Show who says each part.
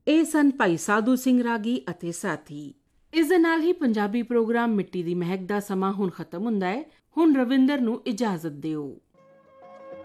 Speaker 1: ਇਹ ਸਨ ਭਾਈ ਸਾਧੂ ਸਿੰਘ ਰਾਗੀ ਅਤੇ ਸਾਥੀ। ਇਸ ਦੇ ਨਾਲ ਹੀ ਪੰਜਾਬੀ ਪ੍ਰੋਗਰਾਮ ਮਿੱਟੀ ਦੀ ਮਹਿਕ ਦਾ ਸਮਾਂ ਹੁਣ ਖਤਮ ਹੁੰਦਾ ਹੈ। ਹੁਣ ਰਵਿੰਦਰ ਨੂੰ ਇਜਾਜ਼ਤ ਦਿਓ।